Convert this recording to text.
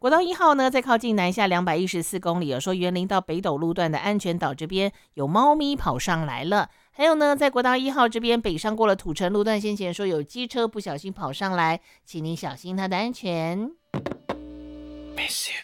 国道1号呢，在靠近南下214公里，有说园林到北斗路段的安全岛这边有猫咪跑上来了。还有呢，在国道1号这边北上过了土城路段，先前说有机车不小心跑上来，请你小心它的安全。